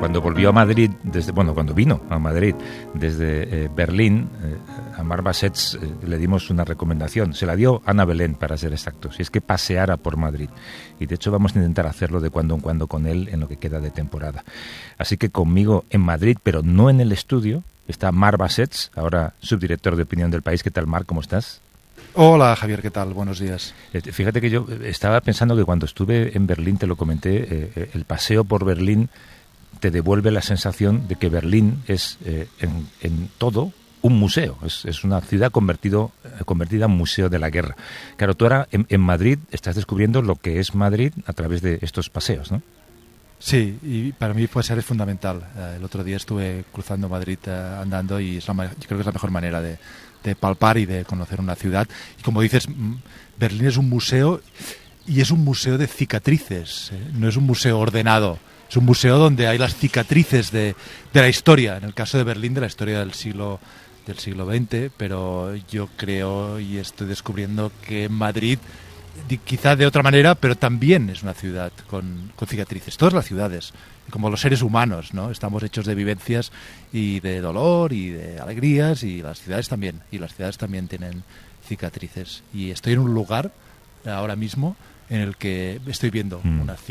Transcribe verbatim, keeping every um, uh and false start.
cuando volvió a Madrid, desde bueno, cuando vino a Madrid desde eh, Berlín, eh, a Marc Bassets eh, le dimos una recomendación. Se la dio Ana Belén, para ser exactos, y es que paseara por Madrid. Y de hecho vamos a intentar hacerlo de cuando en cuando con él en lo que queda de temporada. Así que conmigo en Madrid, pero no en el estudio, está Marc Bassets, ahora subdirector de Opinión del País. ¿Qué tal, Marc? ¿Cómo estás? Hola, Javier, ¿qué tal? Buenos días. Fíjate que yo estaba pensando que cuando estuve en Berlín, te lo comenté, eh, el paseo por Berlín te devuelve la sensación de que Berlín es eh, en, en todo un museo. Es, es una ciudad convertido, convertida en museo de la guerra. Claro, tú ahora en, en Madrid estás descubriendo lo que es Madrid a través de estos paseos, ¿no? Sí, y para mí puede ser fundamental. Uh, el otro día estuve cruzando Madrid uh, andando y es la, yo creo que es la mejor manera de, de palpar y de conocer una ciudad. Y como dices, Berlín es un museo y es un museo de cicatrices, ¿eh? No es un museo ordenado, es un museo donde hay las cicatrices de, de la historia, en el caso de Berlín de la historia del siglo, del siglo veinte, pero yo creo y estoy descubriendo que Madrid, quizá de otra manera, pero también es una ciudad con, con cicatrices. Todas las ciudades, como los seres humanos, ¿no? Estamos hechos de vivencias y de dolor y de alegrías, y las ciudades también. Y las ciudades también tienen cicatrices. Y estoy en un lugar ahora mismo en el que estoy viendo mm. una cicatriz.